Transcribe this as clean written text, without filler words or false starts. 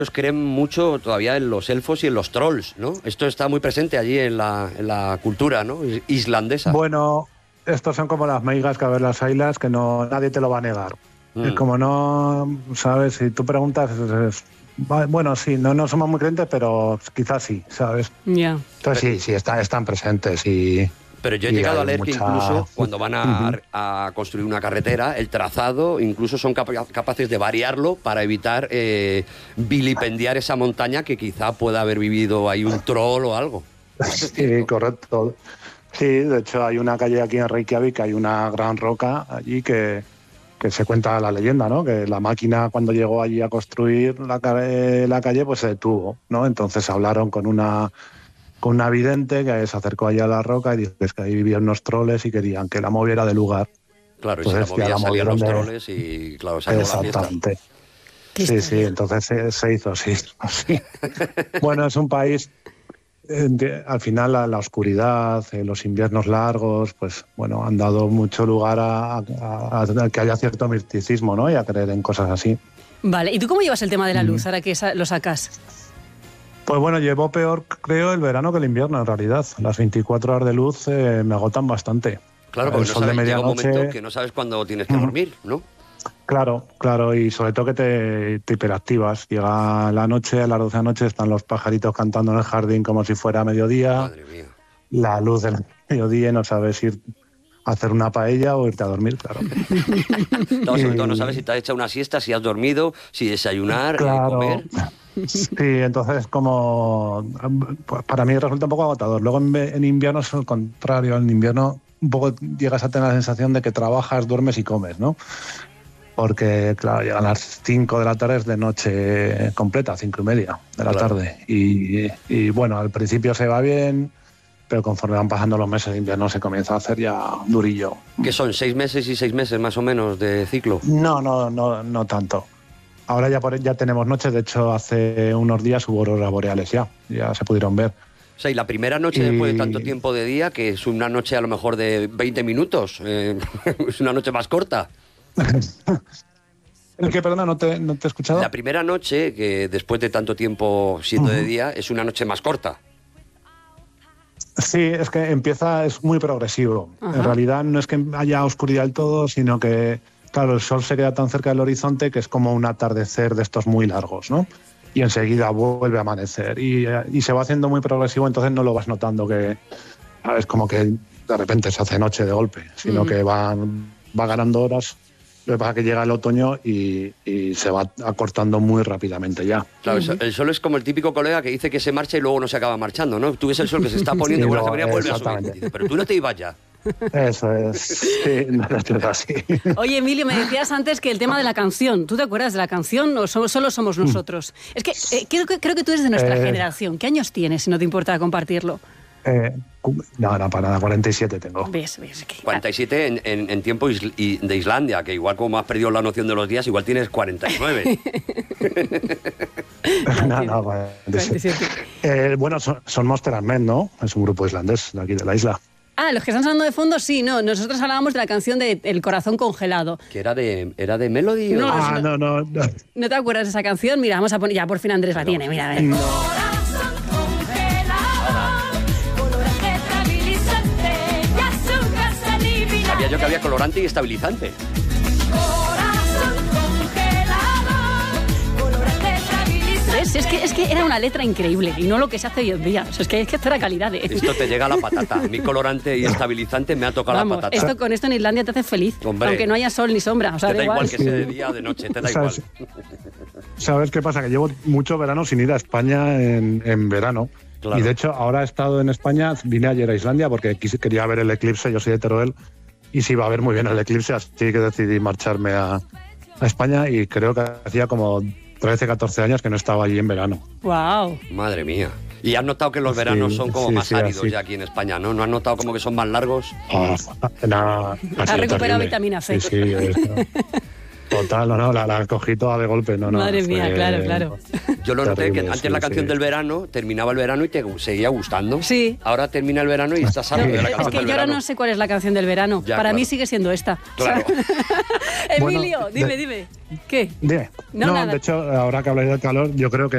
creen mucho todavía en los elfos y en los trolls, ¿no? Esto está muy presente allí en la cultura, ¿no? Islandesa. Bueno, estos son como las meigas que a ver las ailas, que no nadie te lo va a negar. Es como no, ¿sabes? Si tú preguntas, bueno, sí, no somos muy creyentes, pero quizás sí, ¿sabes? Ya. Entonces sí, están presentes y... Pero yo he llegado a leer que incluso cuando van a construir una carretera, el trazado incluso son capaces de variarlo para evitar vilipendiar esa montaña que quizá pueda haber vivido ahí un troll o algo. Sí, correcto. Sí, de hecho hay una calle aquí en Reykjavik, hay una gran roca allí que se cuenta la leyenda, ¿no? Que la máquina cuando llegó allí a construir la calle pues se detuvo, ¿no? Entonces hablaron con una vidente que se acercó allí a la roca y dijo que ahí vivían unos troles y querían que la moviera de lugar. Claro, y si la salían los troles y claro, salió la fiesta. Exactamente. Sí, entonces se hizo así. Bueno, es un país, al final la oscuridad, los inviernos largos, pues bueno, han dado mucho lugar a que haya cierto misticismo, ¿no? Y a creer en cosas así. Vale, ¿y tú cómo llevas el tema de la luz ahora que lo sacas? Pues bueno, llevo peor, creo, el verano que el invierno, en realidad. Las 24 horas de luz me agotan bastante. Claro, porque llega un momento que no sabes cuándo tienes que dormir, ¿no? Claro, y sobre todo que te hiperactivas. Llega la noche, a las 12 de la noche están los pajaritos cantando en el jardín como si fuera mediodía. Madre mía. La luz del mediodía y no sabes ir a hacer una paella o irte a dormir, claro. No, sobre todo no sabes si te has hecho una siesta, si has dormido, si desayunar, comer... Sí, entonces como para mí resulta un poco agotador. Luego en invierno es el contrario. En invierno un poco llegas a tener la sensación de que trabajas, duermes y comes, ¿no? Porque claro, llegan las 5 de la tarde, es de noche completa, 5:30 de la tarde. Y bueno, al principio se va bien, pero conforme van pasando los meses de invierno se comienza a hacer ya durillo. ¿Qué son, 6 meses y 6 meses más o menos de ciclo? No tanto. Ahora ya tenemos noches, de hecho hace unos días hubo auroras boreales ya se pudieron ver. O sea, y la primera noche después de tanto tiempo de día, que es una noche a lo mejor de 20 minutos, es una noche más corta. ¿El qué, perdona, no te he escuchado? La primera noche, que después de tanto tiempo siendo de día, es una noche más corta. Sí, es que es muy progresivo. En realidad no es que haya oscuridad del todo, sino que claro, el sol se queda tan cerca del horizonte que es como un atardecer de estos muy largos, ¿no? Y enseguida vuelve a amanecer. Y se va haciendo muy progresivo, entonces no lo vas notando que es como que de repente se hace noche de golpe, sino que va ganando horas. Lo que pasa es que llega el otoño y se va acortando muy rápidamente ya. Claro, el sol es como el típico colega que dice que se marcha y luego no se acaba marchando, ¿no? Tú ves el sol que se está poniendo y vuelve a subir. Dice, pero tú no te ibas ya. Eso es, sí, no es así. Oye, Emilio, me decías antes que el tema de la canción, ¿tú te acuerdas de la canción o solo somos nosotros? Es que creo que tú eres de nuestra generación. ¿Qué años tienes, si no te importa compartirlo? No, para nada, 47 tengo. ¿Ves? 47 en tiempo de Islandia, que igual como has perdido la noción de los días, igual tienes 49. No, 47. Bueno, son Monster and Men, ¿no? Es un grupo islandés de aquí de la isla. Ah, los que están sonando de fondo, sí, no. Nosotros hablábamos de la canción de El corazón congelado. ¿Que era de Melody? No. ¿No te acuerdas de esa canción? Mira, vamos a poner... Ya, por fin Andrés la tiene, mira, a ver. Sabía yo que había colorante y estabilizante. ¿Ves? Es que era una letra increíble y no lo que se hace hoy en día. O sea, es que esto era calidad. Esto te llega a la patata. Mi colorante y estabilizante me ha tocado la patata. Con esto en Islandia te hace feliz. Hombre, aunque no haya sol ni sombra. O sea, te da igual que sea de día o de noche, te da igual. ¿Sabes qué pasa? Que llevo mucho verano sin ir a España en verano. Claro. Y de hecho, ahora he estado en España, vine ayer a Islandia porque quería ver el eclipse, yo soy de Teruel, y se iba a ver muy bien el eclipse, así que decidí marcharme a España y creo que hacía como 13, 14 años que no estaba allí en verano. ¡Wow! Madre mía. ¿Y has notado que los veranos son como más áridos ya aquí en España, no? ¿No has notado como que son más largos? Has recuperado vitamina C. Sí, total, no, la cogí toda de golpe. Madre mía, claro. Yo lo noté que antes la canción del verano, terminaba el verano y te seguía gustando. Sí. Ahora termina el verano y estás harto de la canción del verano. Es que yo ahora no sé cuál es la canción del verano. Para mí sigue siendo esta. Claro. Emilio, dime. ¿Qué? Dime. No, de hecho, ahora que habláis del calor, yo creo que